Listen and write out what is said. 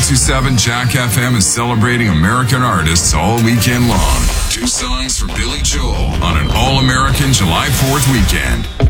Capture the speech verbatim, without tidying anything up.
two seven Jack F M is celebrating American artists all weekend long. Two songs for Billy Joel on an all-American July fourth weekend.